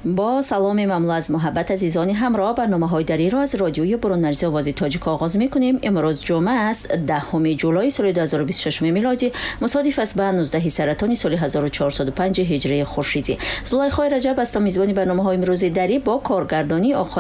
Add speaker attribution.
Speaker 1: با سلام مملو از محبت عزیزان همراه برنامه‌های در ایران از رادیوی برونمرزی آواز تاجیک آغاز می‌کنیم. امروز جمعه است 10 جولای سال 2026 میلادی، مصادف است با 19 سرطان سال 1405 هجری خورشیدی. زلیخا رجب است میزبان برنامه‌های امروز دری با کارگردانی آقای